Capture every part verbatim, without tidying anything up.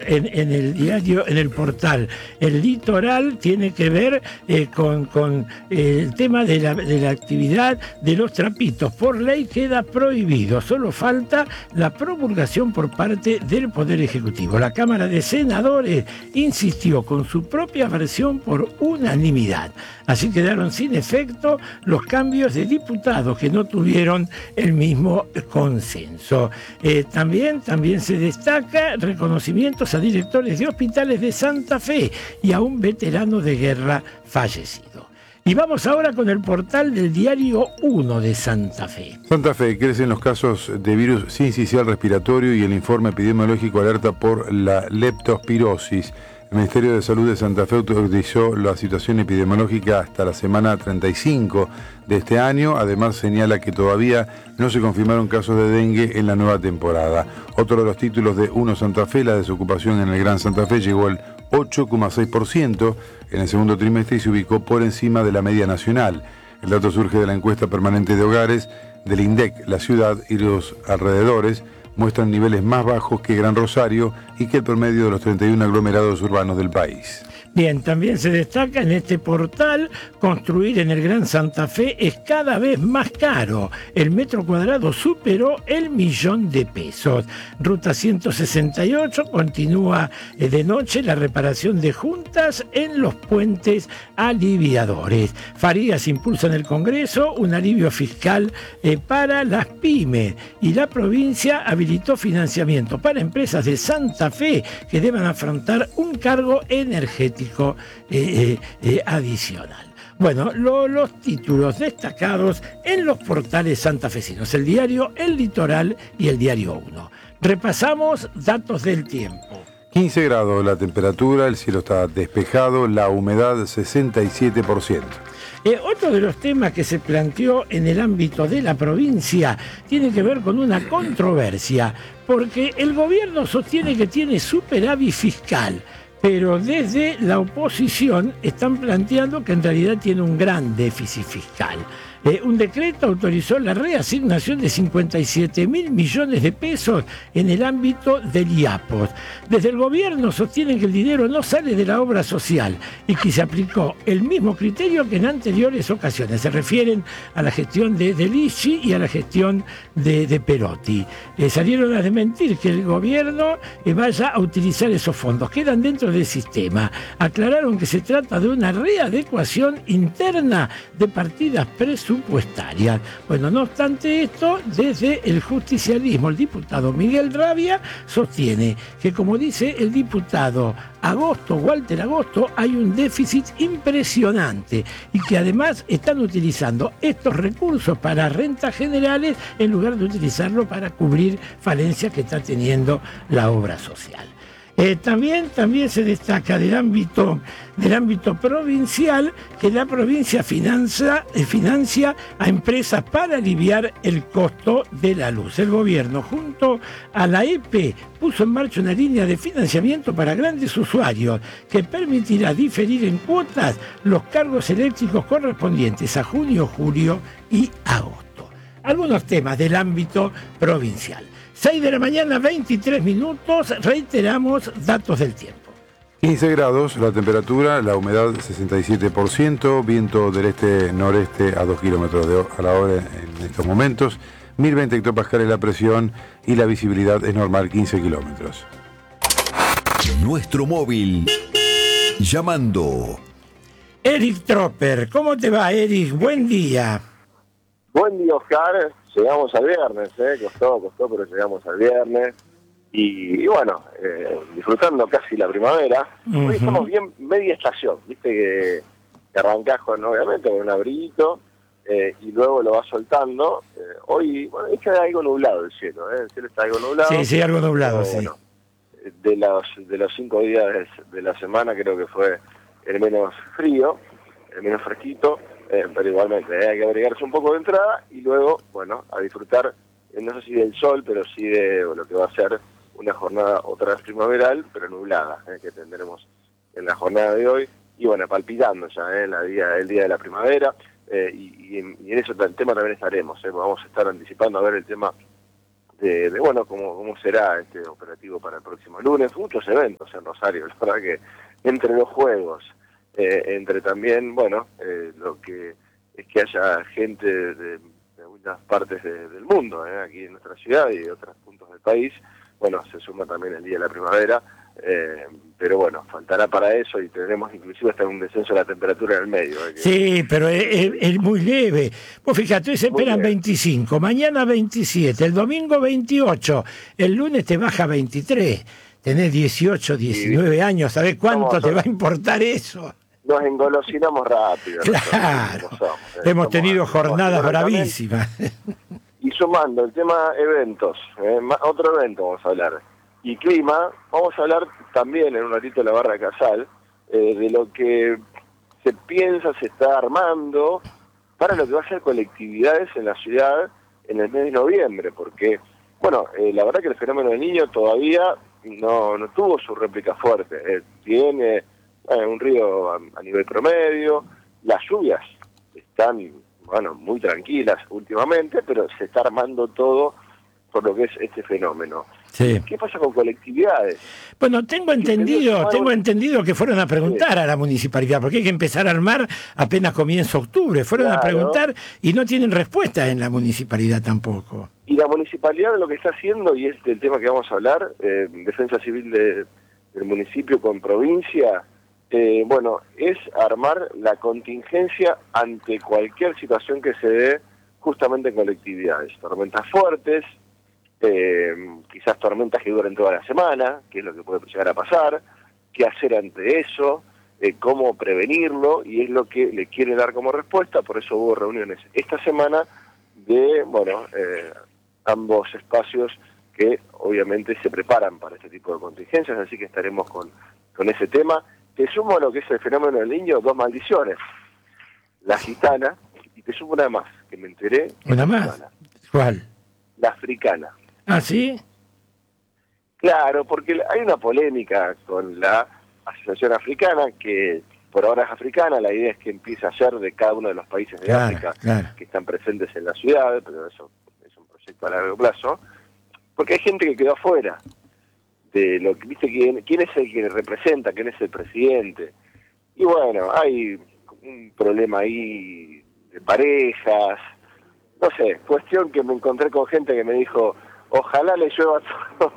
en, en el diario, en el portal El Litoral, tiene que ver eh, con, con eh, el tema de la, de la actividad de los trapitos. Por ley queda prohibido, solo falta la promulgación por parte del Poder Ejecutivo. La Cámara de Senadores insistió con su propia versión por unanimidad. Así quedaron sin efecto los cambios de diputados que no tuvieron el mismo consenso. Eh, también, también se destaca reconocimientos a directores de hospitales de Santa Fe y a un veterano de guerra fallecido. Y vamos ahora con el portal del diario uno de Santa Fe. Santa Fe, crecen los casos de virus sincicial respiratorio y el informe epidemiológico alerta por la leptospirosis. El Ministerio de Salud de Santa Fe autorizó la situación epidemiológica hasta la semana treinta y cinco de este año. Además, señala que todavía no se confirmaron casos de dengue en la nueva temporada. Otro de los títulos de uno Santa Fe, la desocupación en el Gran Santa Fe llegó al ocho coma seis por ciento en el segundo trimestre y se ubicó por encima de la media nacional. El dato surge de la encuesta permanente de hogares del INDEC. La ciudad y los alrededores muestran niveles más bajos que Gran Rosario y que el promedio de los treinta y uno aglomerados urbanos del país. Bien, también se destaca en este portal, construir en el Gran Santa Fe es cada vez más caro. El metro cuadrado superó el millón de pesos. Ruta ciento sesenta y ocho continúa de noche la reparación de juntas en los puentes aliviadores. Farías impulsa en el Congreso un alivio fiscal eh, para las pymes y la provincia habilitó financiamiento para empresas de Santa Fe que deban afrontar un cargo energético Eh, eh, eh, adicional. Bueno, lo, los títulos destacados en los portales santafesinos, el diario El Litoral y el diario uno. Repasamos datos del tiempo. quince grados la temperatura, el cielo está despejado, la humedad sesenta y siete por ciento. Eh, otro de los temas que se planteó en el ámbito de la provincia tiene que ver con una controversia, porque el gobierno sostiene que tiene superávit fiscal, pero desde la oposición están planteando que en realidad tiene un gran déficit fiscal. Eh, un decreto autorizó la reasignación de cincuenta y siete mil millones de pesos en el ámbito del I A P O S. Desde el gobierno sostienen que el dinero no sale de la obra social y que se aplicó el mismo criterio que en anteriores ocasiones. Se refieren a la gestión de, de Lichi y a la gestión de, de Perotti. Eh, salieron a desmentir que el gobierno eh, vaya a utilizar esos fondos. Quedan dentro del sistema. Aclararon que se trata de una readecuación interna de partidas presupuestarias. Bueno, no obstante esto, desde el justicialismo, el diputado Miguel Rabia sostiene que, como dice el diputado Agosto, Walter Agosto, hay un déficit impresionante y que además están utilizando estos recursos para rentas generales en lugar de utilizarlo para cubrir falencias que está teniendo la obra social. Eh, también, también se destaca del ámbito, del ámbito provincial que la provincia financia, eh, financia a empresas para aliviar el costo de la luz. El gobierno, junto a la E P E, puso en marcha una línea de financiamiento para grandes usuarios que permitirá diferir en cuotas los cargos eléctricos correspondientes a junio, julio y agosto. Algunos temas del ámbito provincial. seis de la mañana, veintitrés minutos, reiteramos datos del tiempo. quince grados la temperatura, la humedad sesenta y siete por ciento, viento del este-noreste a dos kilómetros de a la hora en estos momentos, mil veinte hectopascales la presión y la visibilidad es normal, quince kilómetros. Nuestro móvil, llamando. Eric Tropper, ¿cómo te va, Eric? Buen día. Buen día, Oscar. Llegamos al viernes, ¿eh? Costó, costó, pero llegamos al viernes. Y, y bueno, eh, disfrutando casi la primavera. Uh-huh. Hoy estamos bien media estación, viste que, que arrancás con, obviamente, con un abriguito eh, y luego lo vas soltando. Eh, hoy, bueno, es que hay algo nublado el cielo, ¿eh? El cielo está algo nublado. Sí, sí, algo nublado, pero, sí. Bueno, de los, de los cinco días de la semana creo que fue el menos frío, el menos fresquito. Eh, pero igualmente eh, hay que abrigarse un poco de entrada y luego, bueno, a disfrutar, eh, no sé si del sol, pero sí de lo que va a ser una jornada otra vez primaveral, pero nublada, eh, que tendremos en la jornada de hoy, y bueno, palpitando ya eh, la día, el día de la primavera, eh, y, y, en, y en ese tema también estaremos, eh, vamos a estar anticipando a ver el tema de, de bueno, cómo, cómo será este operativo para el próximo lunes. Muchos eventos en Rosario, la verdad que entre los juegos, eh, entre también, bueno, eh, lo que es que haya gente de, de muchas partes de, del mundo, eh, aquí en nuestra ciudad y de otros puntos del país. Bueno, se suma también el Día de la Primavera, eh, pero bueno, faltará para eso y tendremos inclusive hasta un descenso de la temperatura en el medio. Eh, que... Sí, pero es, es, es muy leve. Vos fíjate, hoy se esperan veinticinco, mañana veintisiete, el domingo veintiocho, el lunes te baja veintitrés. Tenés dieciocho, diecinueve sí. años, ¿sabés cuánto Vamos, te va a importar eso? Nos engolosinamos rápido. Claro, somos, eh, hemos tenido jornadas bravísimas. Y sumando el tema eventos, eh, otro evento vamos a hablar, y clima, vamos a hablar también en un ratito de la barra de Casal, eh, de lo que se piensa, se está armando para lo que va a ser colectividades en la ciudad en el mes de noviembre, porque, bueno, eh, la verdad que el fenómeno del Niño todavía no, no tuvo su réplica fuerte, eh, tiene eh, un río a, a nivel promedio, las lluvias están... bueno, muy tranquilas últimamente, pero se está armando todo por lo que es este fenómeno. Sí. ¿Qué pasa con colectividades? Bueno, tengo entendido, tengo entendido que fueron a preguntar sí. a la municipalidad, porque hay que empezar a armar apenas comienza octubre. Fueron claro. a preguntar y no tienen respuesta en la municipalidad tampoco. Y la municipalidad lo que está haciendo, y es el tema que vamos a hablar, eh, defensa civil de, del municipio con provincia, Eh, bueno, es armar la contingencia ante cualquier situación que se dé justamente en colectividades. Tormentas fuertes, eh, quizás tormentas que duren toda la semana, que es lo que puede llegar a pasar, qué hacer ante eso, eh, cómo prevenirlo, y es lo que le quiere dar como respuesta. Por eso hubo reuniones esta semana de, bueno, eh, ambos espacios que obviamente se preparan para este tipo de contingencias, así que estaremos con, con ese tema. Te sumo a lo que es el fenómeno del Niño, dos maldiciones. La gitana, y te sumo una más, que me enteré. ¿Una más? Semana. ¿Cuál? La africana. ¿Ah, sí? Claro, porque hay una polémica con la Asociación Africana, que por ahora es africana, la idea es que empiece a ser de cada uno de los países de claro, África claro. que están presentes en la ciudad, pero eso es un proyecto a largo plazo, porque hay gente que quedó afuera. De lo que viste quién, quién es el que representa, quién es el presidente. Y bueno, hay un problema ahí de parejas, no sé, cuestión que me encontré con gente que me dijo, ojalá le llueva todo.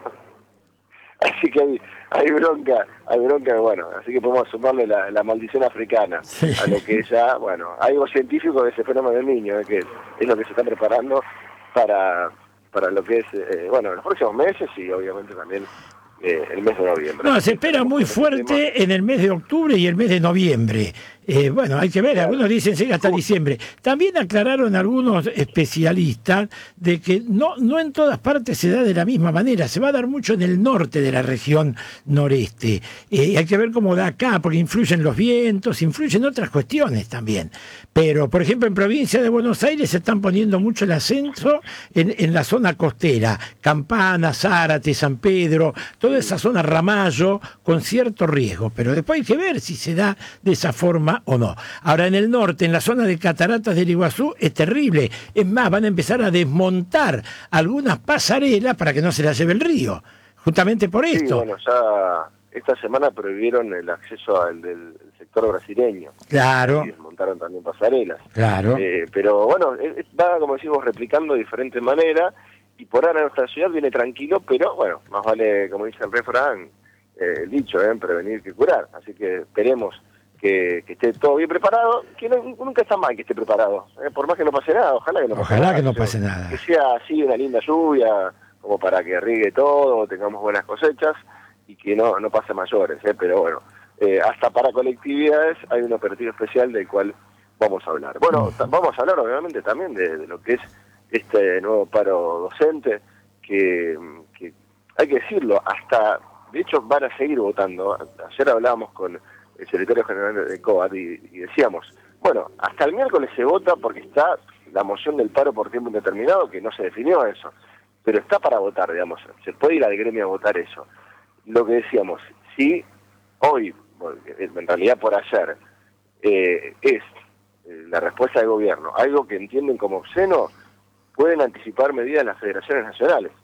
Así que hay, hay bronca, hay bronca, bueno, así que podemos sumarle la, la maldición africana sí. a lo que ya, bueno, hay algo científico de ese fenómeno del Niño, eh, que es lo que se está preparando para, para lo que es, eh, bueno, los próximos meses y obviamente también Eh, el mes de noviembre. No, se espera muy fuerte en el mes de octubre y el mes de noviembre. Eh, bueno, hay que ver, claro. Algunos dicen sí, hasta diciembre. También aclararon algunos especialistas de que no, no en todas partes se da de la misma manera, se va a dar mucho en el norte de la región noreste. Eh, hay que ver cómo da acá, porque influyen los vientos, influyen otras cuestiones también. Pero, por ejemplo, en provincia de Buenos Aires se están poniendo mucho el acento en, en la zona costera, Campana, Zárate, San Pedro, toda esa zona Ramallo, con cierto riesgo, pero después hay que ver si se da de esa forma o no. Ahora, en el norte, en la zona de Cataratas del Iguazú, es terrible. Es más, van a empezar a desmontar algunas pasarelas para que no se las lleve el río, justamente por esto. Sí, bueno, ya esta semana prohibieron el acceso al del sector brasileño. Claro. Y desmontaron también pasarelas. Claro. Eh, pero bueno, va, como decimos, replicando de diferente manera, y por ahora nuestra ciudad viene tranquilo, pero bueno, más vale, como dice el refrán, eh, el dicho, eh, prevenir que curar. Así que esperemos que, que esté todo bien preparado, que no, nunca está mal que esté preparado, eh, por más que no pase nada, ojalá que no pase ojalá nada. que no pase nada. Que sea así una linda lluvia, como para que riegue todo, tengamos buenas cosechas, y que no, no pase mayores, eh, pero bueno, eh, hasta para colectividades hay un operativo especial del cual vamos a hablar. Bueno, vamos a hablar obviamente también de, de lo que es este nuevo paro docente, que, que hay que decirlo, hasta, de hecho van a seguir votando. Ayer hablábamos con el secretario general de COAT y, y decíamos, bueno, hasta el miércoles se vota porque está la moción del paro por tiempo indeterminado, que no se definió eso, pero está para votar, digamos, se puede ir al gremio a votar eso. Lo que decíamos, si hoy, bueno, en realidad por ayer, eh, es eh, la respuesta del gobierno, algo que entienden como obsceno, pueden anticipar medidas las federaciones nacionales.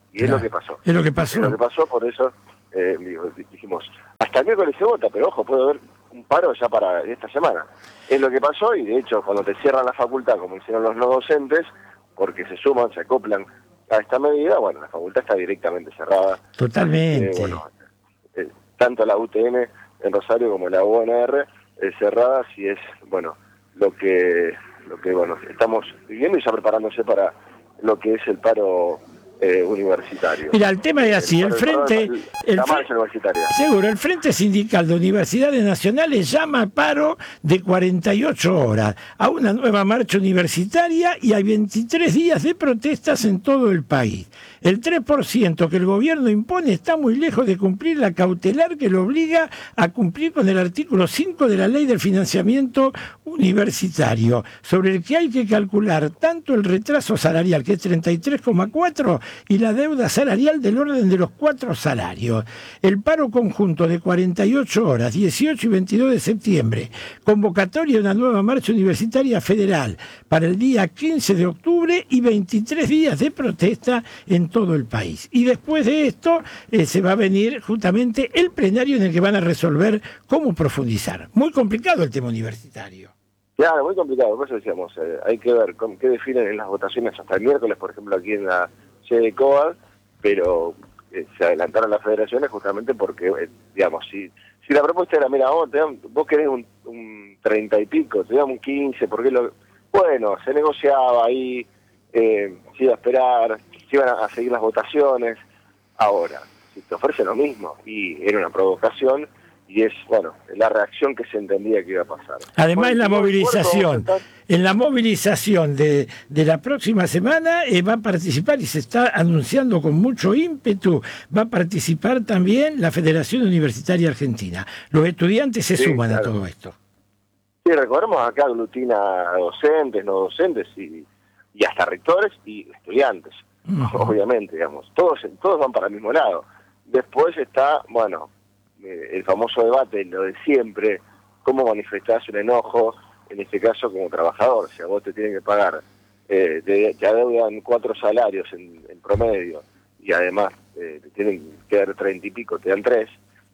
Y es claro, lo que pasó. Es lo que pasó. Es lo que pasó, por eso eh, dijimos, hasta el miércoles se vota, pero ojo, puede haber un paro ya para esta semana. Es lo que pasó y de hecho cuando te cierran la facultad, como hicieron los no docentes, porque se suman, se acoplan a esta medida, bueno, la facultad está directamente cerrada. Totalmente. Eh, bueno, eh, tanto la U T N en Rosario como la U N R eh, cerradas y es, bueno, lo que, lo que, bueno, estamos viviendo y ya preparándose para lo que es el paro Eh, universitario. Mira, el tema es así, el, el frente... El, el, la marcha universitaria. Seguro, el Frente Sindical de Universidades Nacionales llama a paro de cuarenta y ocho horas, a una nueva marcha universitaria y hay veintitrés días de protestas en todo el país. El tres por ciento que el gobierno impone está muy lejos de cumplir la cautelar que lo obliga a cumplir con el artículo cinco de la Ley del Financiamiento Universitario, sobre el que hay que calcular tanto el retraso salarial, que es treinta y tres coma cuatro, y la deuda salarial del orden de los cuatro salarios. El paro conjunto de cuarenta y ocho horas, dieciocho y veintidós de septiembre, convocatoria de una nueva marcha universitaria federal para el día quince de octubre y veintitrés días de protesta en todo el país. Y después de esto eh, se va a venir justamente el plenario en el que van a resolver cómo profundizar. Muy complicado el tema universitario. Claro, muy complicado, por eso decíamos, eh, hay que ver con qué definen en las votaciones hasta el miércoles, por ejemplo, aquí en la sede de COAD, pero eh, se adelantaron las federaciones justamente porque, eh, digamos, si si la propuesta era, mira, vos, te dan, vos querés un, un treinta y pico, te damos un quince, porque lo... Bueno, se negociaba ahí, eh, se iba a esperar, se iban a, a seguir las votaciones. Ahora, si te ofrece lo mismo, y era una provocación, y es, bueno, la reacción que se entendía que iba a pasar. Además, en la movilización, en la movilización de, de la próxima semana eh, va a participar, y se está anunciando con mucho ímpetu, va a participar también la Federación Universitaria Argentina. Los estudiantes se sí, suman claro. a todo esto. Sí, recordemos acá aglutina a docentes, no docentes, y, y hasta rectores y estudiantes, uh-huh. obviamente, digamos. Todos, todos van para el mismo lado. Después está, bueno... el famoso debate, lo de siempre, cómo manifestás un enojo, en este caso como trabajador. O sea, vos te tienen que pagar, eh, te, te adeudan cuatro salarios en, en promedio, y además eh, te tienen que dar treinta y pico, te dan tres,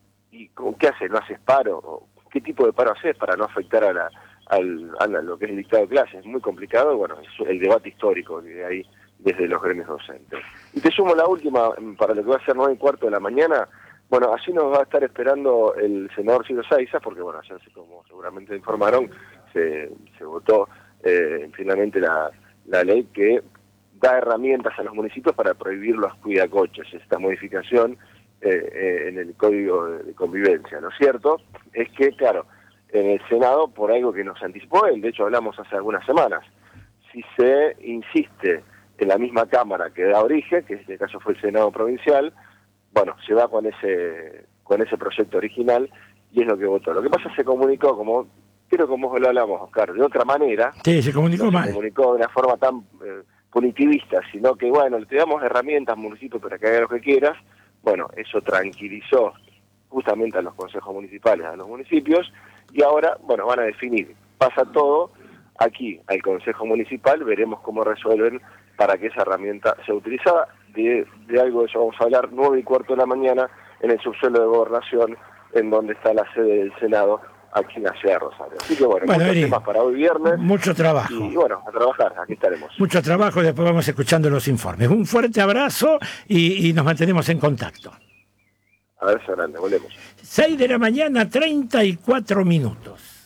y ¿qué haces? ¿No haces paro? ¿Qué tipo de paro haces para no afectar a, la, al, a la, lo que es el dictado de clases? Es muy complicado, bueno, es el debate histórico que hay desde los gremios docentes. Y te sumo la última, para lo que va a ser nueve y cuarto de la mañana. Bueno, así nos va a estar esperando el senador Ciro Saiza, porque bueno, ya como seguramente informaron, se, se votó eh, finalmente la, la ley que da herramientas a los municipios para prohibir los cuidacoches, esta modificación eh, eh, en el Código de Convivencia. Lo cierto es que, claro, en el Senado, por algo que nos anticipó él, de hecho hablamos hace algunas semanas, si se insiste en la misma Cámara que da origen, que en este caso fue el Senado provincial, bueno, se va con ese con ese proyecto original y es lo que votó. Lo que pasa se comunicó, como creo que como lo hablamos, Oscar, de otra manera. Sí, se comunicó no mal. Se comunicó de una forma tan eh, punitivista, sino que, bueno, te damos herramientas, municipio, para que hagas lo que quieras. Bueno, eso tranquilizó justamente a los consejos municipales, a los municipios, y ahora, bueno, van a definir. Pasa todo aquí al Consejo Municipal, veremos cómo resuelven para que esa herramienta sea utilizada. De, de algo de eso vamos a hablar nueve y cuarto de la mañana en el subsuelo de Gobernación, en donde está la sede del Senado, aquí en la ciudad de Rosario. Así que bueno, bueno muchos Eri, temas para hoy viernes. Mucho trabajo. Y bueno, a trabajar, aquí estaremos. Mucho trabajo, después vamos escuchando los informes. Un fuerte abrazo y, y nos mantenemos en contacto. Abrazo grande, volvemos. seis de la mañana, treinta y cuatro minutos.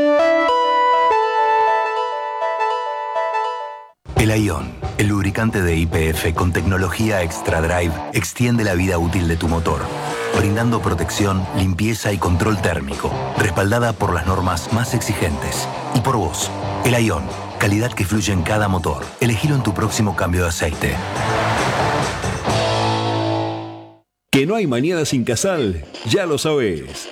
El Aion, el lubricante de Y P F con tecnología Extra Drive, extiende la vida útil de tu motor, brindando protección, limpieza y control térmico, respaldada por las normas más exigentes. Y por vos, el Aion, calidad que fluye en cada motor. Elegilo en tu próximo cambio de aceite. Que no hay mañana sin Casal, ya lo sabés.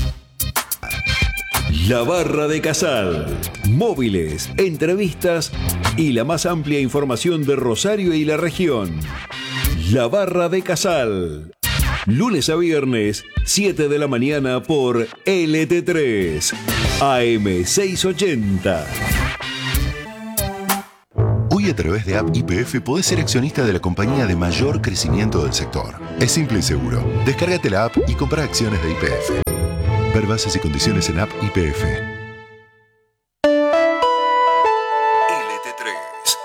La Barra de Casal. Móviles, entrevistas y la más amplia información de Rosario y la región. La Barra de Casal. Lunes a viernes, siete de la mañana por L T tres, A M seiscientos ochenta. Hoy a través de App Y P F podés ser accionista de la compañía de mayor crecimiento del sector. Es simple y seguro. Descárgate la app y compra acciones de Y P F. Ver bases y condiciones en App Y P F. L T tres.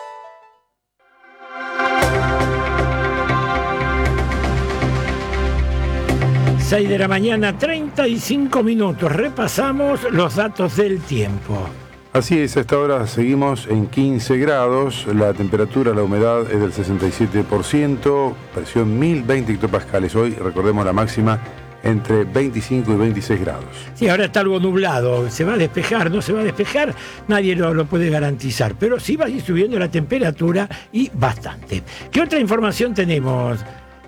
seis de la mañana, treinta y cinco minutos. Repasamos los datos del tiempo. Así es, a esta hora seguimos en quince grados, la temperatura, la humedad es del sesenta y siete por ciento, presión mil veinte hectopascales. Hoy, recordemos, la máxima entre veinticinco y veintiséis grados. Sí, ahora está algo nublado, se va a despejar, no se va a despejar, nadie lo, lo puede garantizar, pero sí va a ir subiendo la temperatura y bastante. ¿Qué otra información tenemos?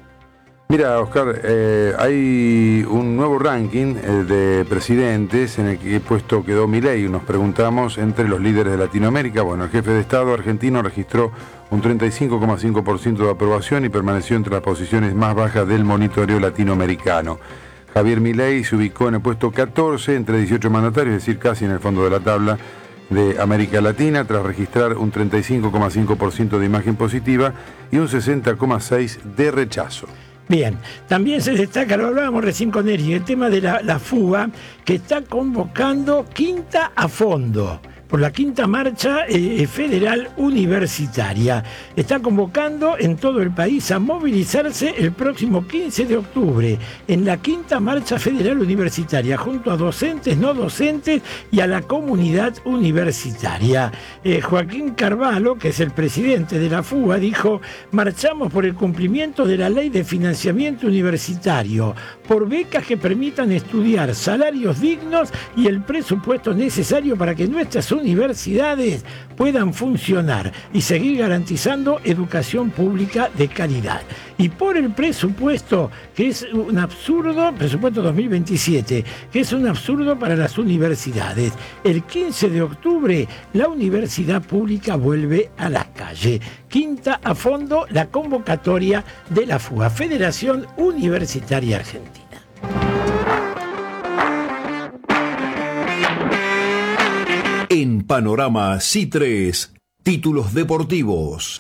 Mira, Oscar, eh, hay un nuevo ranking eh, de presidentes en el que puesto quedó Milei. Nos preguntamos entre los líderes de Latinoamérica. Bueno, el jefe de Estado argentino registró un treinta y cinco coma cinco por ciento de aprobación y permaneció entre las posiciones más bajas del monitoreo latinoamericano. Javier Milei se ubicó en el puesto catorce entre dieciocho mandatarios, es decir, casi en el fondo de la tabla de América Latina, tras registrar un treinta y cinco coma cinco por ciento de imagen positiva y un sesenta coma seis por ciento de rechazo. Bien, también se destaca, lo hablábamos recién con Eri, el tema de la, la fuga, que está convocando Quinta a Fondo, por la quinta marcha eh, federal universitaria. Está convocando en todo el país a movilizarse el próximo quince de octubre en la quinta marcha federal universitaria, junto a docentes, no docentes y a la comunidad universitaria. Eh, Joaquín Carvalho, que es el presidente de la fuga, dijo: marchamos por el cumplimiento de la ley de financiamiento universitario, por becas que permitan estudiar, salarios dignos y el presupuesto necesario para que nuestras universidades puedan funcionar y seguir garantizando educación pública de calidad. Y por el presupuesto, que es un absurdo, presupuesto dos mil veintisiete, que es un absurdo para las universidades. El quince de octubre, la universidad pública vuelve a la calle. Quinta a Fondo, la convocatoria de la fuga, Federación Universitaria Argentina. En Panorama C tres, títulos deportivos.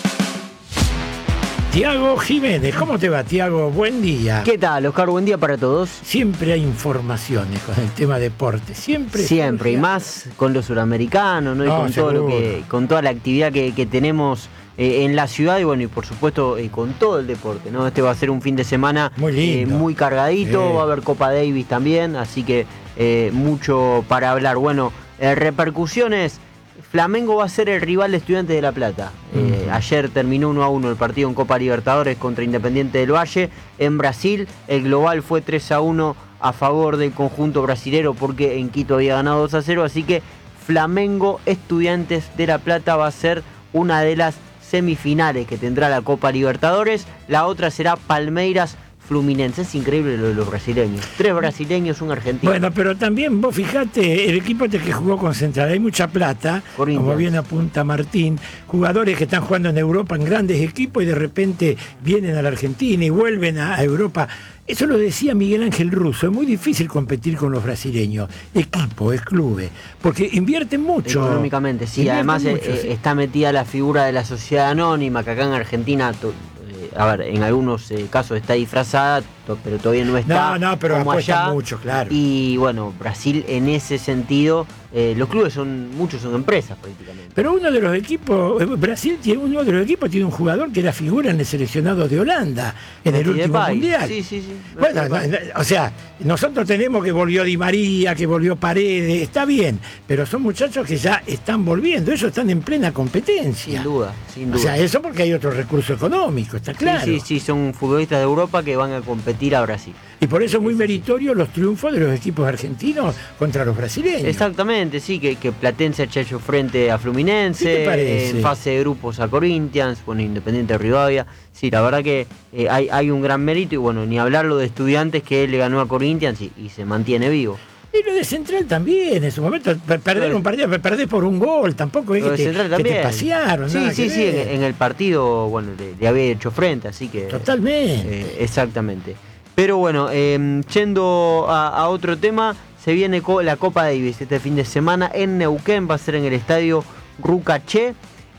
Tiago Jiménez, ¿cómo te va, Tiago? Buen día. ¿Qué tal, Oscar? Buen día para todos. Siempre hay informaciones con el tema deporte, siempre. Siempre, surge... y más con los suramericanos, ¿no? Y no, con todo lo que, con toda la actividad que, que tenemos eh, en la ciudad y bueno, y por supuesto eh, con todo el deporte, ¿no? Este va a ser un fin de semana muy lindo, eh, muy cargadito, sí. Va a haber Copa Davis también, así que eh, mucho para hablar. Bueno, eh, repercusiones. Flamengo va a ser el rival de Estudiantes de La Plata. Eh, uh-huh. Ayer terminó uno a uno el partido en Copa Libertadores contra Independiente del Valle en Brasil. El global fue tres a uno a favor del conjunto brasilero porque en Quito había ganado dos a cero. Así que Flamengo Estudiantes de La Plata va a ser una de las semifinales que tendrá la Copa Libertadores. La otra será Palmeiras Fluminense. Es increíble lo de los brasileños. Tres brasileños, un argentino. Bueno, pero también vos fijate, el equipo este que jugó con Central, hay mucha plata, como bien apunta Martín, jugadores que están jugando en Europa en grandes equipos y de repente vienen a la Argentina y vuelven a Europa. Eso lo decía Miguel Ángel Russo, es muy difícil competir con los brasileños, equipos, clubes, porque invierten mucho. Económicamente, sí, además mucho, eh, sí. Está metida la figura de la sociedad anónima, que acá en Argentina... To- A ver, en algunos eh, casos está disfrazada, to- pero todavía no está. No, no, pero como apuestan allá. mucho, claro. Y bueno, Brasil en ese sentido, eh, los clubes son, muchos son empresas prácticamente. Pero uno de los equipos, Brasil tiene uno de los equipos tiene un jugador que era figura en el seleccionado de Holanda en el último mundial. Sí, sí, sí. Bueno, no, no, o sea, nosotros tenemos que volvió Di María, que volvió Paredes, está bien, pero son muchachos que ya están volviendo, ellos están en plena competencia. Sin duda, sin duda. O sea, eso porque hay otro recurso económico, está claro. Sí, sí, sí, son futbolistas de Europa que van a competir a Brasil. Y por eso es muy meritorio los triunfos de los equipos argentinos contra los brasileños. Exactamente, sí, que, que Platense ha hecho frente a Fluminense, ¿Qué te parece? En fase de grupos a Corinthians, bueno, Independiente de Rivadavia. Sí, la verdad que eh, hay, hay un gran mérito y bueno, ni hablarlo de Estudiantes que él le ganó a Corinthians y, y se mantiene vivo. Y lo de Central también, en su momento, perder un partido, perder por un gol, tampoco es que te, que te pasearon. Sí, sí, sí, en, en el partido, bueno, le, le había hecho frente, así que... Totalmente. Eh, exactamente. Pero bueno, eh, yendo a, a otro tema, se viene co- la Copa Davis este fin de semana en Neuquén, va a ser en el estadio Rucaché.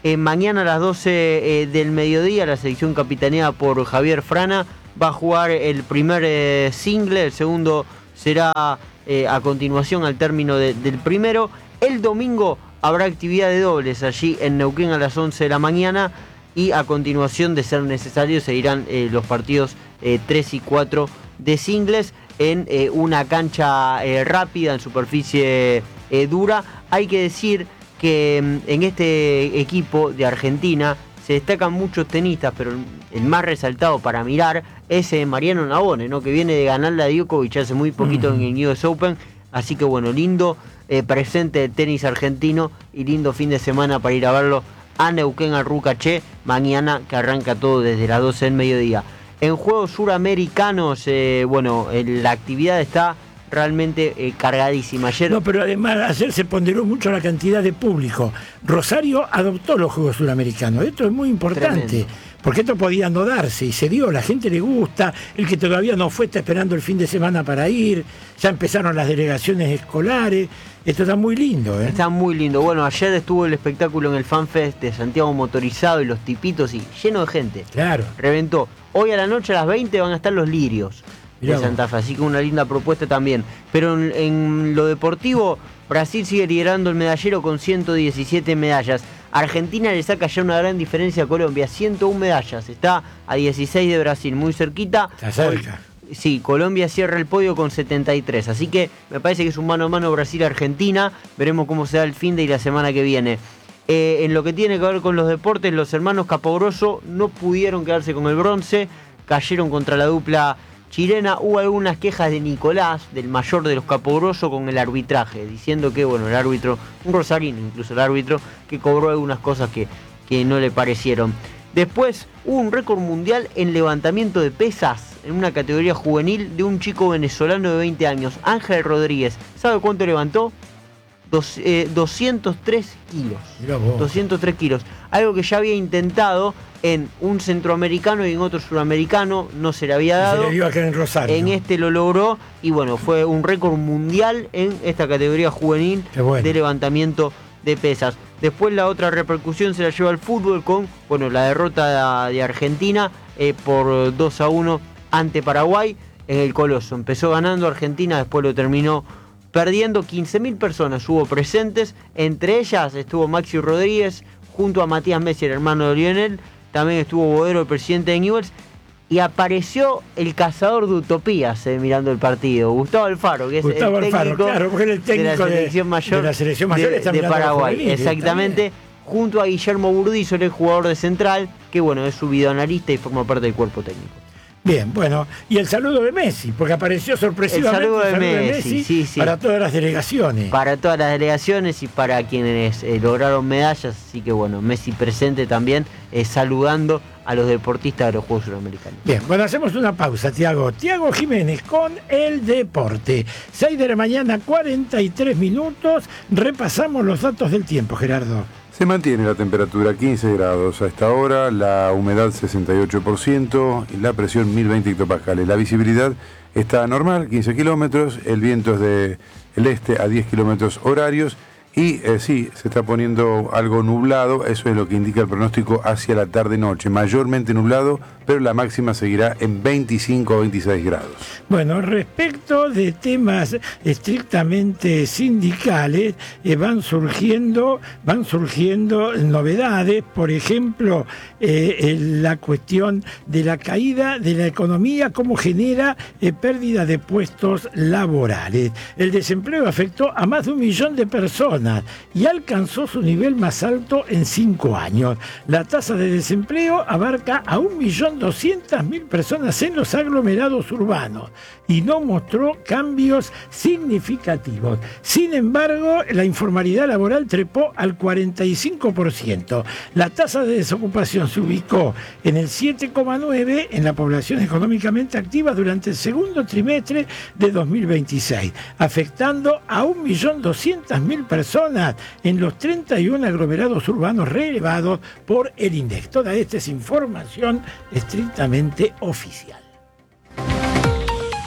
Eh, mañana a las doce eh, del mediodía, la selección capitaneada por Javier Frana va a jugar el primer eh, single, el segundo será eh, a continuación al término de, del primero. El domingo habrá actividad de dobles allí en Neuquén a las once de la mañana y a continuación, de ser necesario, seguirán eh, los partidos eh, tres y cuatro de singles en eh, una cancha eh, rápida, en superficie eh, dura. Hay que decir que en este equipo de Argentina se destacan muchos tenistas, pero el más resaltado para mirar es eh, Mariano Navone, ¿no? Que viene de ganarle a Djokovic hace muy poquito uh-huh. en el U S Open. Así que bueno, lindo eh, presente del tenis argentino y lindo fin de semana para ir a verlo a Neuquén, al Rucaché, mañana, que arranca todo desde las doce del mediodía. En Juegos Suramericanos, eh, bueno, la actividad está realmente eh, cargadísima. Ayer... No, pero además ayer se ponderó mucho la cantidad de público. Rosario adoptó los Juegos Suramericanos. Esto es muy importante. Tremendo. Porque esto podía no darse y se dio, la gente le gusta, el que todavía no fue está esperando el fin de semana para ir, ya empezaron las delegaciones escolares, esto está muy lindo. ¿eh? Está muy lindo. Bueno, ayer estuvo el espectáculo en el FanFest de Santiago Motorizado y los tipitos y lleno de gente. Claro. Reventó. Hoy a la noche a las veinte van a estar los Lirios de Santa Fe, así que una linda propuesta también. Pero en, en lo deportivo, Brasil sigue liderando el medallero con ciento diecisiete medallas. Argentina le saca ya una gran diferencia a Colombia, ciento una medallas, está a dieciséis de Brasil, muy cerquita. Está cerca. Sí, Colombia cierra el podio con setenta y tres, así que me parece que es un mano a mano Brasil-Argentina, veremos cómo se da el fin de y la semana que viene. Eh, en lo que tiene que ver con los deportes, los hermanos Capogrosso no pudieron quedarse con el bronce, cayeron contra la dupla chilena. Hubo algunas quejas de Nicolás, del mayor de los Capogrosso, con el arbitraje, diciendo que, bueno, el árbitro, un rosarino incluso el árbitro, que cobró algunas cosas que, que no le parecieron. Después hubo un récord mundial en levantamiento de pesas en una categoría juvenil de un chico venezolano de veinte años, Ángel Rodríguez. ¿Sabe cuánto levantó? Dos, eh, doscientos tres kilos. doscientos tres kilos. Algo que ya había intentado en un centroamericano y en otro suramericano, no se le había dado. Se le dio acá en Rosario. En este lo logró y bueno, fue un récord mundial en esta categoría juvenil bueno. de levantamiento de pesas. Después la otra repercusión se la lleva al fútbol con, bueno, la derrota de Argentina eh, por dos a uno ante Paraguay en el Coloso. Empezó ganando Argentina, después lo terminó perdiendo. quince mil personas hubo presentes, entre ellas estuvo Maxi Rodríguez junto a Matías Messi, el hermano de Lionel. También estuvo Bodero, el presidente de Newell's, y apareció el cazador de utopías eh, mirando el partido, Gustavo Alfaro, que es Gustavo el técnico, Alfaro, claro, porque el técnico de la selección mayor de, la selección mayor de, está de Paraguay, juvenil, exactamente, junto a Guillermo Burdizo, el jugador de Central, que bueno, es su videoanalista y forma parte del cuerpo técnico. Bien, bueno, y el saludo de Messi, porque apareció sorpresivamente el saludo de, el saludo Messi, de Messi sí, sí. para todas las delegaciones. Para todas las delegaciones y para quienes eh, lograron medallas, así que bueno, Messi presente también, eh, saludando a los deportistas de los Juegos Suramericanos. Bien, bueno, hacemos una pausa, Tiago. Tiago Jiménez con el deporte. seis de la mañana, cuarenta y tres minutos. Repasamos los datos del tiempo, Gerardo. Se mantiene la temperatura quince grados a esta hora, la humedad sesenta y ocho por ciento y la presión mil veinte hectopascales. La visibilidad está normal, quince kilómetros, el viento es del este a diez kilómetros horarios y eh, sí, se está poniendo algo nublado, eso es lo que indica el pronóstico hacia la tarde-noche, mayormente nublado, pero la máxima seguirá en veinticinco o veintiséis grados. Bueno, respecto de temas estrictamente sindicales, eh, van surgiendo, van surgiendo novedades, por ejemplo, eh, la cuestión de la caída de la economía, cómo genera eh, pérdida de puestos laborales. El desempleo afectó a más de un millón de personas y alcanzó su nivel más alto en cinco años. La tasa de desempleo abarca a un millón doscientas mil personas en los aglomerados urbanos y no mostró cambios significativos. Sin embargo, la informalidad laboral trepó al cuarenta y cinco por ciento. La tasa de desocupación se ubicó en el siete coma nueve por ciento en la población económicamente activa durante el segundo trimestre de dos mil veintiséis, afectando a un millón doscientas mil personas en los treinta y uno aglomerados urbanos relevados por el INDEC. Toda esta es información estrictamente oficial.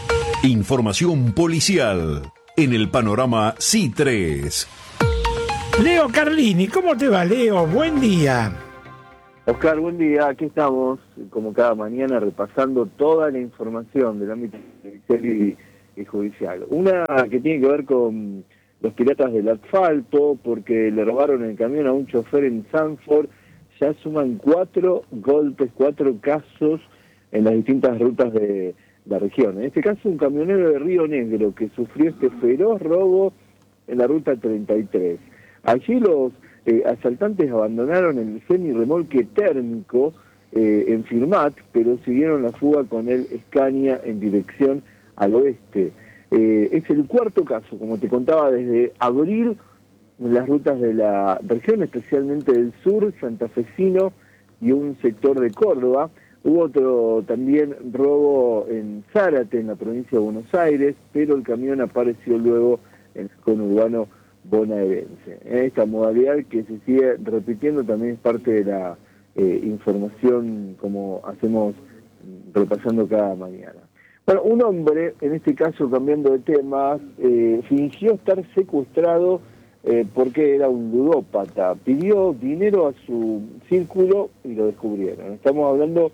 Información policial en el panorama C tres. Leo Carlini, ¿cómo te va, Leo? Buen día. Oscar, buen día. Aquí estamos, como cada mañana, repasando toda la información del ámbito judicial y, y judicial. Una que tiene que ver con los piratas del asfalto, porque le robaron el camión a un chofer en Sanford. Ya suman cuatro golpes, cuatro casos en las distintas rutas de la región. En este caso, un camionero de Río Negro que sufrió este feroz robo en la ruta treinta y tres. Allí los eh, asaltantes abandonaron el semi-remolque térmico eh, en Firmat, pero siguieron la fuga con el Scania en dirección al oeste. Eh, es el cuarto caso, como te contaba, desde abril en las rutas de la región, especialmente del sur, santafesino y un sector de Córdoba. Hubo otro también robo en Zárate, en la provincia de Buenos Aires, pero el camión apareció luego en el conurbano bonaerense. Esta modalidad que se sigue repitiendo también es parte de la eh, información como hacemos repasando cada mañana. Bueno, un hombre, en este caso cambiando de temas, eh, fingió estar secuestrado eh, porque era un ludópata. Pidió dinero a su círculo y lo descubrieron. Estamos hablando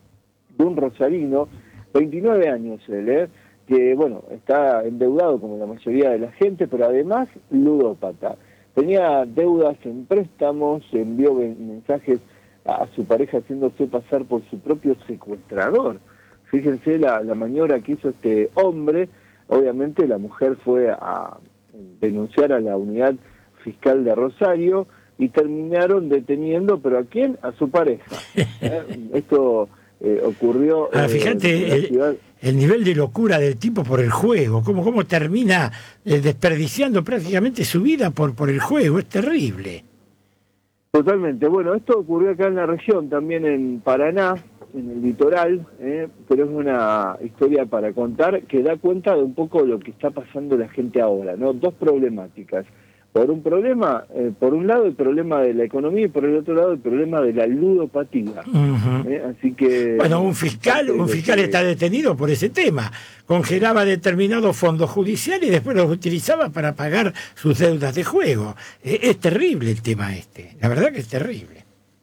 de un rosarino, veintinueve años él, ¿eh? que bueno, está endeudado como la mayoría de la gente, pero además ludópata. Tenía deudas en préstamos, envió mensajes a su pareja haciéndose pasar por su propio secuestrador. Fíjense la, la maniobra que hizo este hombre. Obviamente la mujer fue a denunciar a la unidad fiscal de Rosario y terminaron deteniendo, ¿pero a quién? A su pareja. ¿Eh? Esto eh, ocurrió... Ah, fíjate, en la ciudad... el nivel de locura del tipo por el juego, cómo, cómo termina eh, desperdiciando prácticamente su vida por, por el juego, es terrible. Totalmente. Bueno, esto ocurrió acá en la región, también en Paraná, en el litoral, eh, pero es una historia para contar que da cuenta de un poco lo que está pasando la gente ahora, ¿no? Dos problemáticas. Por un problema, eh, por un lado el problema de la economía y por el otro lado el problema de la ludopatía. Uh-huh. eh, así que bueno, un fiscal, un fiscal está detenido por ese tema. Congelaba determinados fondos judiciales y después los utilizaba para pagar sus deudas de juego. Eh, es terrible el tema este. La verdad que es terrible.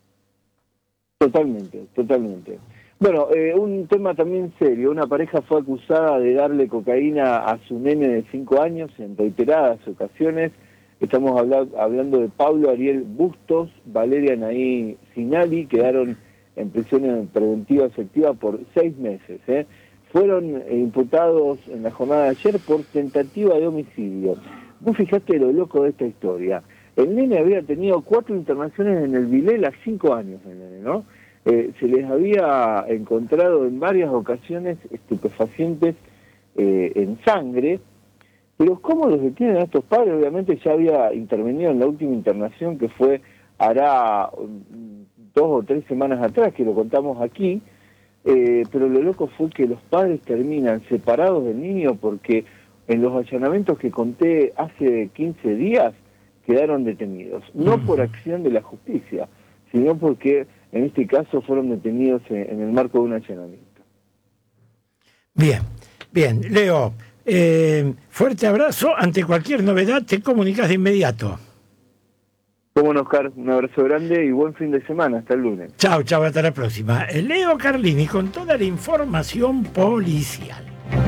Totalmente, totalmente. Bueno, eh, un tema también serio. Una pareja fue acusada de darle cocaína a su nene de cinco años en reiteradas ocasiones. Estamos habla hablando de Pablo Ariel Bustos, Valeria Naí Sinali, quedaron en prisión preventiva efectiva por seis meses. ¿eh? Fueron imputados en la jornada de ayer por tentativa de homicidio. Vos fijate lo loco de esta historia. El nene había tenido cuatro internaciones en el Vilela a cinco años, el nene, ¿no? Eh, se les había encontrado en varias ocasiones estupefacientes eh, en sangre, pero ¿cómo los detienen a estos padres? Obviamente ya había intervenido en la última internación que fue hará dos o tres semanas atrás, que lo contamos aquí, eh, pero lo loco fue que los padres terminan separados del niño porque en los allanamientos que conté hace quince días quedaron detenidos, no por acción de la justicia, sino porque en este caso fueron detenidos en el marco de un allanamiento. Bien, bien, Leo, eh, fuerte abrazo. Ante cualquier novedad te comunicas de inmediato. Cómo no, Oscar, un abrazo grande y buen fin de semana, hasta el lunes. Chao, chao, hasta la próxima. Leo Carlini con toda la información policial.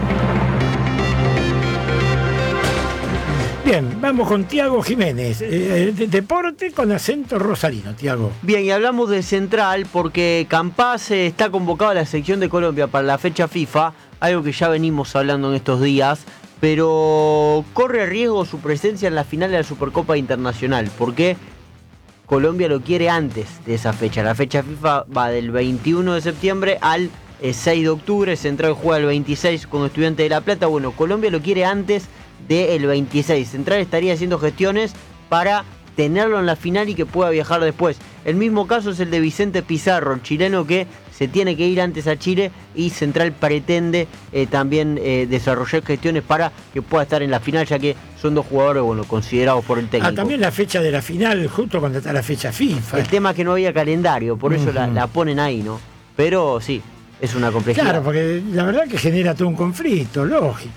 Bien, vamos con Tiago Jiménez, eh, de deporte con acento rosarino, Tiago. Bien, y hablamos de Central porque Campaz eh, está convocado a la selección de Colombia para la fecha FIFA, algo que ya venimos hablando en estos días, pero corre riesgo su presencia en la final de la Supercopa Internacional, porque Colombia lo quiere antes de esa fecha. La fecha FIFA va del veintiuno de septiembre al eh, seis de octubre, Central juega el veintiséis con Estudiantes de La Plata. Bueno, Colombia lo quiere antes del veintiséis. Central estaría haciendo gestiones para tenerlo en la final y que pueda viajar después. El mismo caso es el de Vicente Pizarro, el chileno que se tiene que ir antes a Chile, y Central pretende eh, también eh, desarrollar gestiones para que pueda estar en la final, ya que son dos jugadores bueno considerados por el técnico. Ah, también la fecha de la final, justo cuando está la fecha FIFA. El tema es que no había calendario, por eso uh-huh. la, la ponen ahí, ¿no? Pero sí, es una complejidad. Claro, porque la verdad que genera todo un conflicto, lógico.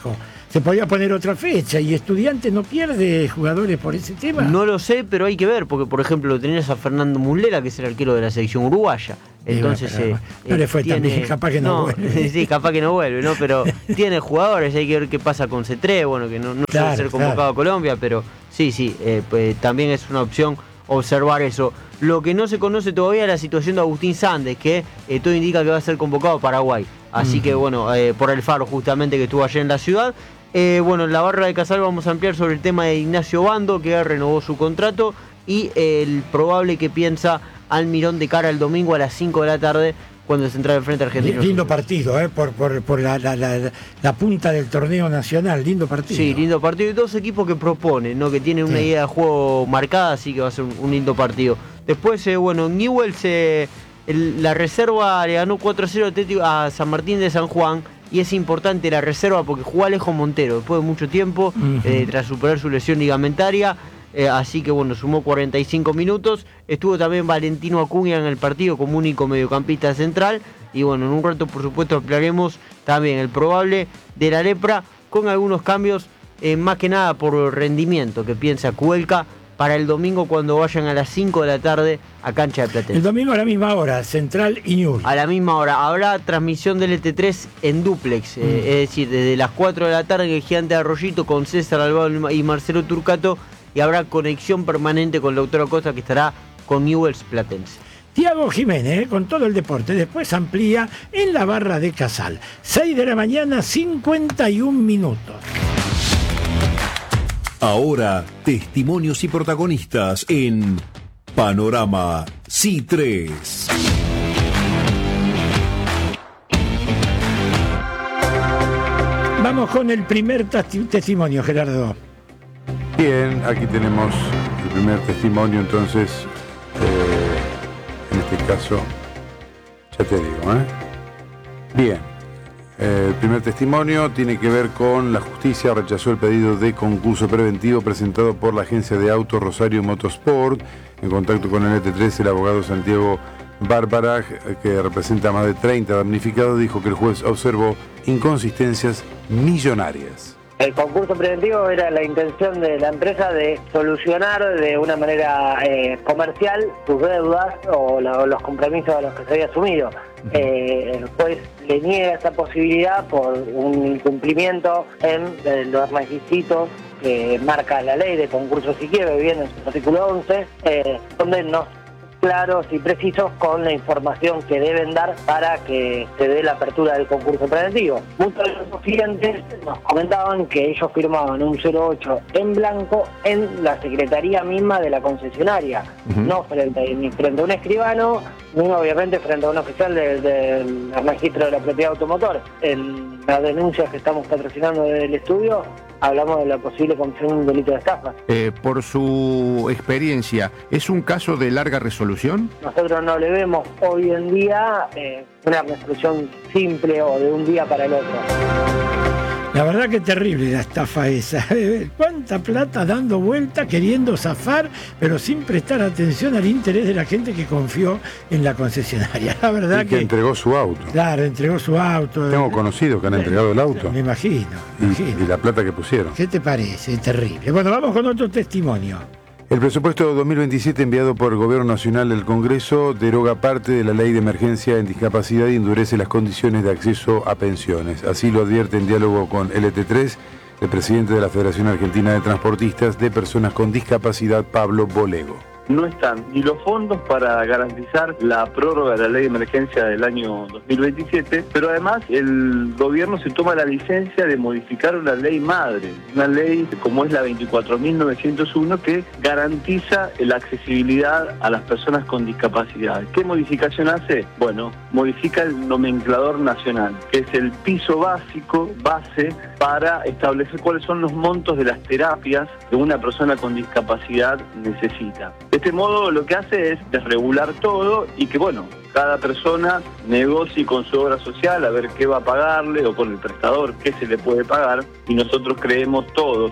se podía poner otra fecha y Estudiantes no pierde jugadores por ese tema. No lo sé, pero hay que ver, porque por ejemplo tenías a Fernando Muslera, que es el arquero de la selección uruguaya. Entonces, sí, bueno, eh, no le fue tiene, tan bien, capaz que no, no vuelve. Sí, capaz que no vuelve, ¿no? Pero tiene jugadores, hay que ver qué pasa con Cetré, bueno, que no, no claro, suele ser convocado claro. a Colombia, pero sí, sí, eh, pues, también es una opción observar eso. Lo que no se conoce todavía es la situación de Agustín Sández, que eh, todo indica que va a ser convocado a Paraguay. Así uh-huh. que bueno, eh, por el Faro justamente que estuvo ayer en la ciudad. Eh, bueno, en la barra de Casal vamos a ampliar sobre el tema de Ignacio Bando, que renovó su contrato, y eh, el probable que piensa Almirón de cara al domingo a las cinco de la tarde, cuando Central enfrente a Argentino. Lindo partido, ¿eh? por, por, por la, la, la, la punta del torneo nacional, lindo partido. Sí, lindo partido. Y dos equipos que proponen, ¿no? Que tienen una sí. idea de juego marcada, así que va a ser un, un lindo partido. Después, eh, bueno, Newell's, eh, el, la reserva le ganó cuatro a cero a San Martín de San Juan, y es importante la reserva porque jugó Alejo Montero después de mucho tiempo, uh-huh. eh, tras superar su lesión ligamentaria. Eh, así que bueno, sumó cuarenta y cinco minutos. Estuvo también Valentino Acuña en el partido como único mediocampista central. Y bueno, en un rato por supuesto ampliaremos también el probable de la Lepra, con algunos cambios, eh, más que nada por rendimiento, que piensa Cuelca para el domingo cuando vayan a las cinco de la tarde a cancha de Platense. El domingo a la misma hora, Central y Newell's. A la misma hora. Habrá transmisión del E T tres en dúplex, mm. eh, es decir, desde las cuatro de la tarde en el Gigante de Arroyito con César Albado y Marcelo Turcato. Y habrá conexión permanente con el doctor Acosta, que estará con Newell's Platense. Tiago Jiménez, eh, con todo el deporte. Después amplía en la barra de Casal. seis de la mañana, cincuenta y un minutos. Ahora, testimonios y protagonistas en Panorama C I tres. Vamos con el primer testi- testimonio, Gerardo. Bien, aquí tenemos el primer testimonio, entonces, eh, en este caso, ya te digo, ¿eh? Bien, eh, el primer testimonio tiene que ver con la justicia rechazó el pedido de concurso preventivo presentado por la agencia de autos Rosario Motorsport. En contacto con el E T tres, el abogado Santiago Bárbara, que representa a más de treinta damnificados, dijo que el juez observó inconsistencias millonarias. El concurso preventivo era la intención de la empresa de solucionar de una manera eh, comercial sus deudas o, la, o los compromisos a los que se había asumido. Eh, el juez le niega esa posibilidad por un incumplimiento en eh, los requisitos que marca la ley de concursos y quiebres, bien en su artículo once, eh, donde no claros y precisos con la información que deben dar para que se dé la apertura del concurso preventivo. Muchos de los clientes nos comentaban que ellos firmaban un cero ocho en blanco en la secretaría misma de la concesionaria, uh-huh. no frente, ni frente a un escribano, ni obviamente frente a un oficial del de, de registro de la propiedad automotor. En las denuncias que estamos patrocinando del estudio, hablamos de la posible comisión de un delito de estafa. Eh, por su experiencia, ¿es un caso de larga resolución? Nosotros no le vemos hoy en día eh, una resolución simple o de un día para el otro. La verdad que terrible la estafa esa. Cuánta plata dando vuelta, queriendo zafar, pero sin prestar atención al interés de la gente que confió en la concesionaria. La verdad y que, que entregó su auto. Claro, entregó su auto. Tengo conocidos que han entregado el auto. Me imagino. Me imagino. Y, y la plata que pusieron. ¿Qué te parece? Terrible. Bueno, vamos con otro testimonio. El presupuesto dos mil veintisiete enviado por el Gobierno Nacional al Congreso deroga parte de la Ley de Emergencia en Discapacidad y endurece las condiciones de acceso a pensiones. Así lo advierte en diálogo con L T tres el presidente de la Federación Argentina de Transportistas de Personas con Discapacidad, Pablo Bolego. No están ni los fondos para garantizar la prórroga de la ley de emergencia del año dos mil veintisiete, pero además el gobierno se toma la licencia de modificar una ley madre, una ley como es la veinticuatro mil novecientos uno que garantiza la accesibilidad a las personas con discapacidad. ¿Qué modificación hace? Bueno, modifica el nomenclador nacional, que es el piso básico, base, para establecer cuáles son los montos de las terapias que una persona con discapacidad necesita. De este modo lo que hace es desregular todo y que, bueno, cada persona negocie con su obra social a ver qué va a pagarle o con el prestador qué se le puede pagar, y nosotros creemos todos, el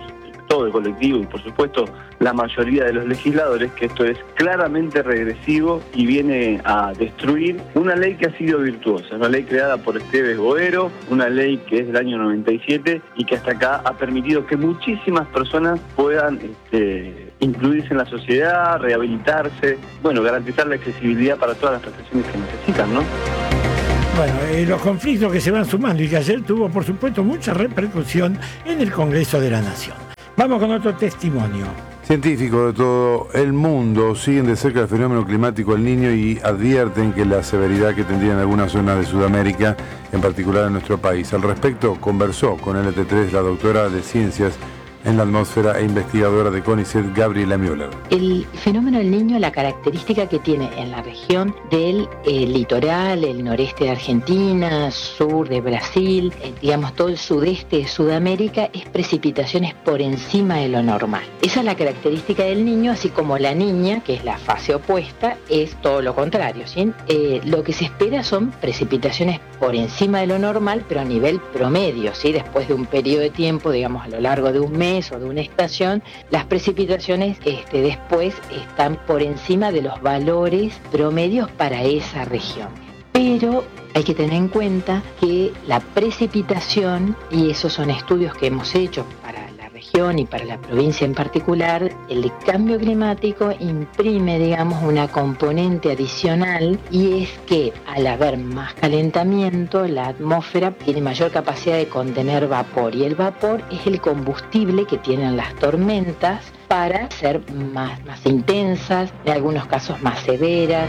todo el colectivo y por supuesto la mayoría de los legisladores, que esto es claramente regresivo y viene a destruir una ley que ha sido virtuosa, una ley creada por Esteves Boero, una ley que es del año noventa y siete y que hasta acá ha permitido que muchísimas personas puedan este, incluirse en la sociedad, rehabilitarse, bueno, garantizar la accesibilidad para todas las prestaciones que necesitan, ¿no? Bueno, eh, los conflictos que se van sumando y que ayer tuvo, por supuesto, mucha repercusión en el Congreso de la Nación. Vamos con otro testimonio. Científicos de todo el mundo siguen de cerca el fenómeno climático El Niño y advierten que la severidad que tendría en algunas zonas de Sudamérica, en particular en nuestro país. Al respecto, conversó con L T tres la doctora de Ciencias en la Atmósfera e investigadora de CONICET, Gabriela Müller. El fenómeno del Niño, la característica que tiene en la región del eh, litoral, el noreste de Argentina, sur de Brasil, eh, digamos todo el sudeste de Sudamérica, es precipitaciones por encima de lo normal. Esa es la característica del Niño, así como la Niña, que es la fase opuesta, es todo lo contrario, ¿sí? Eh, lo que se espera son precipitaciones por encima de lo normal, pero a nivel promedio, ¿sí? Después de un periodo de tiempo, digamos a lo largo de un mes, o de una estación, las precipitaciones este, después están por encima de los valores promedios para esa región. Pero hay que tener en cuenta que la precipitación, y esos son estudios que hemos hecho para la región y para la provincia en particular, el cambio climático imprime, digamos, una componente adicional, y es que al haber más calentamiento, la atmósfera tiene mayor capacidad de contener vapor, y el vapor es el combustible que tienen las tormentas para ser más, más intensas, en algunos casos más severas.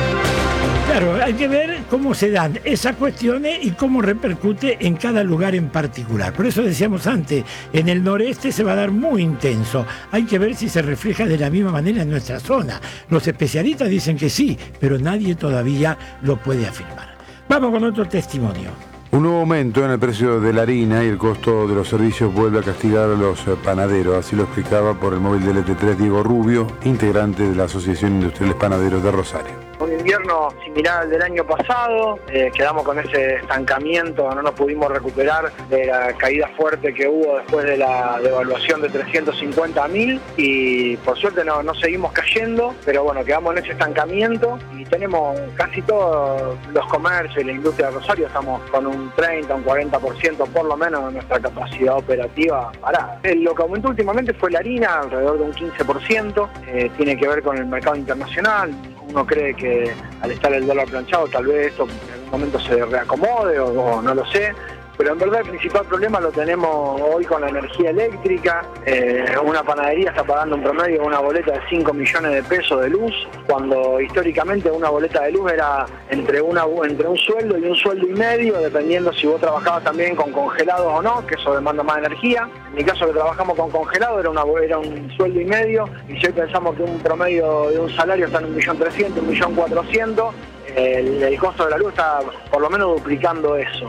Claro, hay que ver cómo se dan esas cuestiones y cómo repercute en cada lugar en particular. Por eso decíamos antes, en el noreste se va a dar muy intenso. Hay que ver si se refleja de la misma manera en nuestra zona. Los especialistas dicen que sí, pero nadie todavía lo puede afirmar. Vamos con otro testimonio. Un nuevo aumento en el precio de la harina y el costo de los servicios vuelve a castigar a los panaderos. Así lo explicaba por el móvil de L T tres Diego Rubio, integrante de la Asociación Industriales Panaderos de Rosario. Un invierno similar al del año pasado, eh, quedamos con ese estancamiento, no nos pudimos recuperar de la caída fuerte que hubo después de la devaluación de trescientos cincuenta mil y por suerte no, no seguimos cayendo, pero bueno, quedamos en ese estancamiento y tenemos casi todos los comercios y la industria de Rosario, estamos con un treinta, un cuarenta por ciento por lo menos de nuestra capacidad operativa parada. Eh, lo que aumentó últimamente fue la harina, alrededor de un quince por ciento, eh, tiene que ver con el mercado internacional. Uno cree que al estar el dólar planchado tal vez esto en algún momento se reacomode o, o no lo sé, pero en verdad el principal problema lo tenemos hoy con la energía eléctrica. Eh, una panadería está pagando un promedio de una boleta de cinco millones de pesos de luz, cuando históricamente una boleta de luz era entre, una, entre un sueldo y un sueldo y medio, dependiendo si vos trabajabas también con congelados o no, que eso demanda más energía. En mi caso que trabajamos con congelado era, una, era un sueldo y medio, y si hoy pensamos que un promedio de un salario está en un millón trescientos, un millón cuatrocientos, el, el costo de la luz está por lo menos duplicando eso.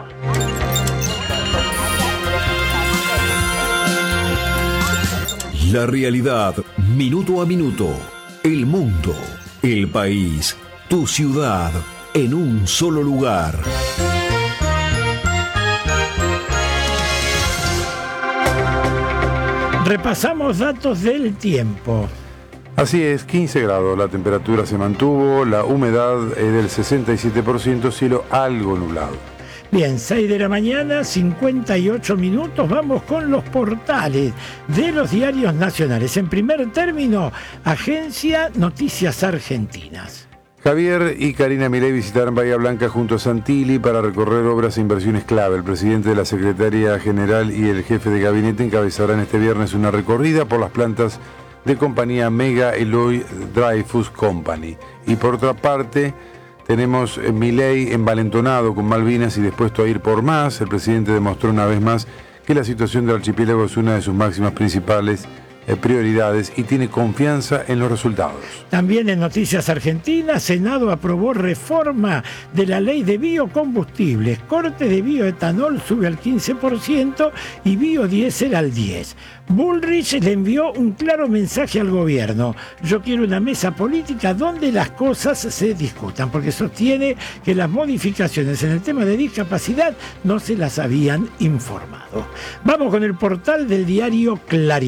La realidad, minuto a minuto. El mundo, el país, tu ciudad, en un solo lugar. Repasamos datos del tiempo. Así es, quince grados, la temperatura se mantuvo, la humedad es del sesenta y siete por ciento, cielo algo nublado. Bien, seis de la mañana, cincuenta y ocho minutos, vamos con los portales de los diarios nacionales. En primer término, Agencia Noticias Argentinas. Javier y Karina Milei visitaron Bahía Blanca junto a Santilli para recorrer obras e inversiones clave. El presidente de la Secretaría General y el jefe de gabinete encabezarán este viernes una recorrida por las plantas de compañía Mega Eloy Dreyfus Company. Y por otra parte, tenemos Milei envalentonado con Malvinas y dispuesto a ir por más. El presidente demostró una vez más que la situación del archipiélago es una de sus máximas principales eh, prioridades y tiene confianza en los resultados. También en Noticias Argentinas, Senado aprobó reforma de la ley de biocombustibles. Corte de bioetanol sube al quince por ciento y biodiesel al diez por ciento. Bullrich le envió un claro mensaje al gobierno. Yo quiero una mesa política donde las cosas se discutan, porque sostiene que las modificaciones en el tema de discapacidad no se las habían informado. Vamos con el portal del diario Clarín.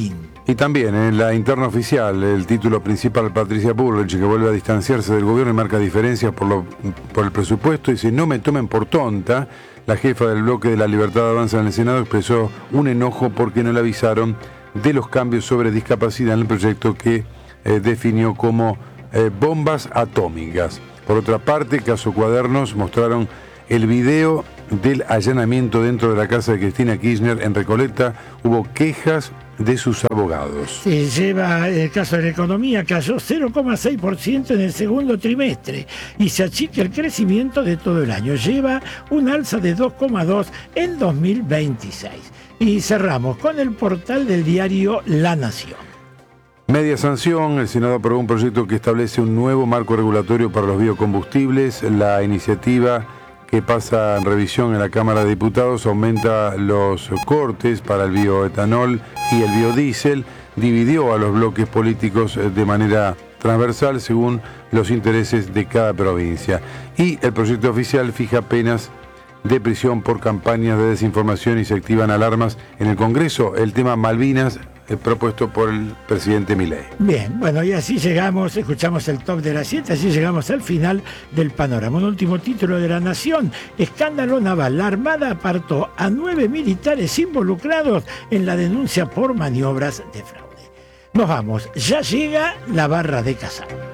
Y también en la interna oficial, el título principal, Patricia Bullrich, que vuelve a distanciarse del gobierno y marca diferencias por, lo, por el presupuesto, dice: no me tomen por tonta. La jefa del bloque de la Libertad de Avanza en el Senado expresó un enojo porque no le avisaron de los cambios sobre discapacidad en el proyecto que eh, definió como eh, bombas atómicas. Por otra parte, Caso Cuadernos mostraron el video del allanamiento dentro de la casa de Cristina Kirchner en Recoleta. Hubo quejas de sus abogados. Sí, lleva el caso de la economía, cayó cero coma seis por ciento en el segundo trimestre y se achica el crecimiento de todo el año. Lleva un alza de dos coma dos en dos mil veintiséis. Y cerramos con el portal del diario La Nación. Media sanción, el Senado aprobó un proyecto que establece un nuevo marco regulatorio para los biocombustibles. La iniciativa, que pasa en revisión en la Cámara de Diputados, aumenta los cortes para el bioetanol y el biodiesel, dividió a los bloques políticos de manera transversal según los intereses de cada provincia. Y el proyecto oficial fija penas de prisión por campañas de desinformación y se activan alarmas en el Congreso. El tema Malvinas, eh, propuesto por el presidente Milei. Bien, bueno, y así llegamos, escuchamos el top de las siete, así llegamos al final del panorama. Un último título de La Nación: escándalo naval. La Armada apartó a nueve militares involucrados en la denuncia por maniobras de fraude. Nos vamos, ya llega la barra de Casal.